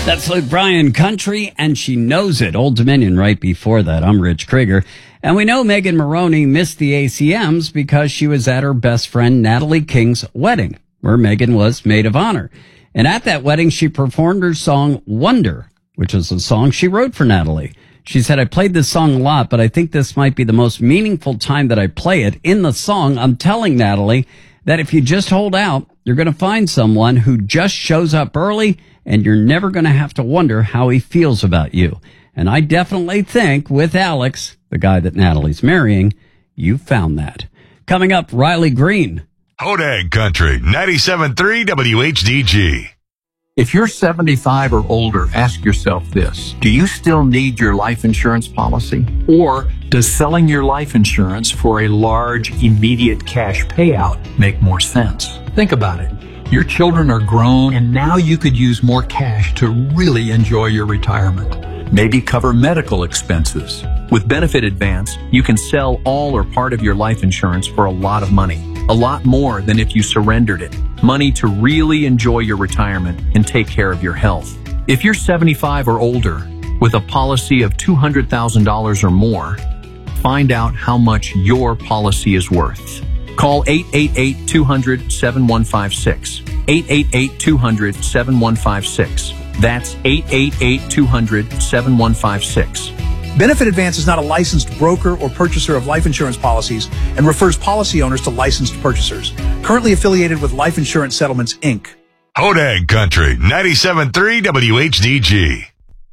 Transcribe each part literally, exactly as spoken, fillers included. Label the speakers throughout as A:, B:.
A: That's Luke Bryan, Country, and She Knows It. Old Dominion right before that. I'm Rich Krieger. And we know Megan Moroney missed the A C Ms because she was at her best friend Natalie King's wedding, where Megan was maid of honor. And at that wedding, she performed her song Wonder, which is a song she wrote for Natalie. She said, I played this song a lot, but I think this might be the most meaningful time that I play it. In the song, I'm telling Natalie that if you just hold out, you're going to find someone who just shows up early, and you're never going to have to wonder how he feels about you. And I definitely think with Alex, the guy that Natalie's marrying, you found that. Coming up, Riley Green.
B: Hodag Country, ninety-seven point three W H D G.
C: If you're seventy-five or older, ask yourself this. Do you still need your life insurance policy? Or does selling your life insurance for a large, immediate cash payout make more sense? Think about it. Your children are grown, and now you could use more cash to really enjoy your retirement. Maybe cover medical expenses. With Benefit Advance, you can sell all or part of your life insurance for a lot of money. A lot more than if you surrendered it. Money to really enjoy your retirement and take care of your health. If you're seventy-five or older with a policy of two hundred thousand dollars or more, find out how much your policy is worth. Call eight eight eight, two hundred, seven one five six. eight eight eight, two hundred, seven one five six. That's eight eight eight, two hundred, seven one five six.
D: Benefit Advance is not a licensed broker or purchaser of life insurance policies and refers policy owners to licensed purchasers. Currently affiliated with Life Insurance Settlements, Incorporated.
B: Hodag Country, ninety-seven point three W H D G.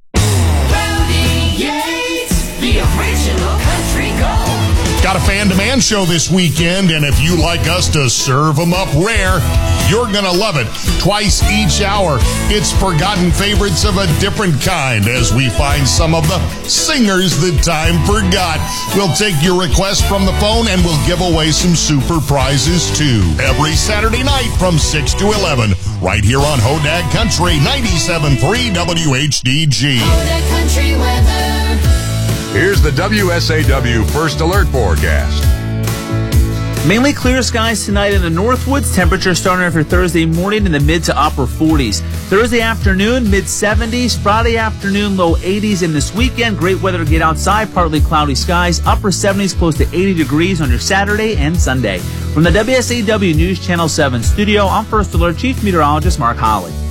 E: Rowdy Yates, the original country gold.
F: Got a fan demand show this weekend, and if you like us to serve them up rare, you're going to love it. Twice each hour, it's forgotten favorites of a different kind as we find some of the singers that time forgot. We'll take your request from the phone, and we'll give away some super prizes, too. Every Saturday night from six to eleven, right here on Hodag Country, ninety-seven point three W H D G.
E: Hodag Country weather.
B: Here's the W S A W First Alert forecast.
G: Mainly clear skies tonight in the Northwoods. Temperature starting for Thursday morning in the mid to upper forties. Thursday afternoon, mid seventies. Friday afternoon, low eighties. And this weekend, great weather to get outside. Partly cloudy skies. Upper seventies, close to eighty degrees on your Saturday and Sunday. From the W S A W News Channel seven studio, I'm First Alert Chief Meteorologist Mark Holly.